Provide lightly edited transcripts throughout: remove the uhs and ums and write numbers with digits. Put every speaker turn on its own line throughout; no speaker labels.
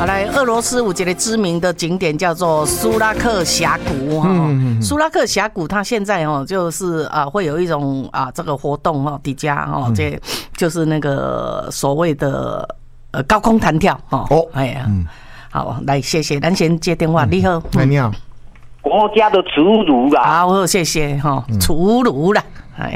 好来，俄罗斯有一个知名的景点叫做苏拉克峡谷哈。苏拉克峡谷它现在就是会有一种这个活动哈，底下这就是那个所谓的高空弹跳哦。哎呀，好，来谢谢，咱先接电话。你好，
你好，
我家的厨炉啦。
好，谢谢哈，厨炉啦，哎，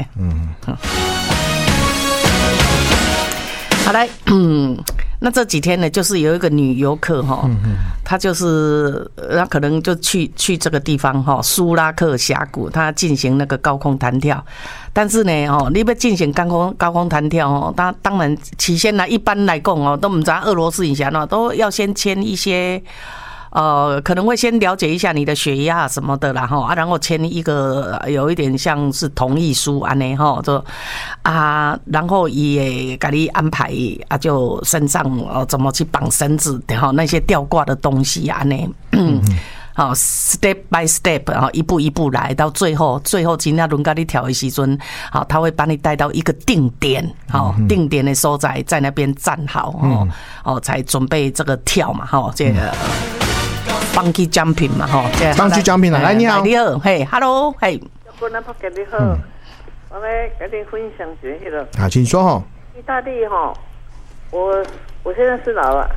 好来，那这几天呢，就是有一个女游客哈，她就是她可能就去这个地方哈，苏拉克峡谷，她进行那个高空弹跳。但是呢，你要进行高空弹跳当然起先呢，一般来讲都不知道俄罗斯以前都要先签一些。可能会先了解一下你的血压什么的啦哈，然后签一个有一点像是同意书安尼哈，就然后也给你安排就身上怎么去绑绳子哈，那些吊挂的东西安尼，好 ，step by step， 然后一步一步来，到最后今天轮到你跳的时阵，好，他会把你带到一个定点，好，定点的所在，在那边站好才准备这个跳嘛，哈，这个。Funky jumping 嘛，吼
，Funky jumping 来，你好，
你好，嘿 ，Hello， 嘿，
各位朋友你好，我来跟你分享一下
好，请说哈。
意大利哈，我现在是老了，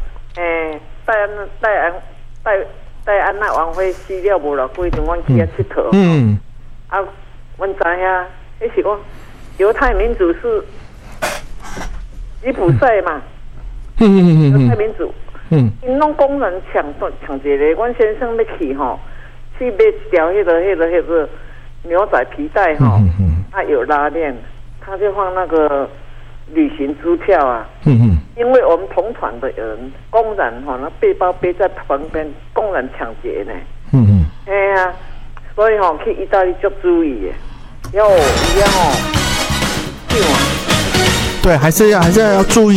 戴安娜王妃死了无了，规定阮去遐佚佗。阮知影，迄是讲犹太民族是吉普赛嘛，犹太民族。因拢工人抢一个，阮先生要去吼，去买一条迄个牛仔皮带吼，它有拉链，他就放那个旅行支票啊。因为我们同团的人公然那背包背在旁边，公然抢劫呢。哎呀，所以去意大利就注意的，要一样对，
还是要注意。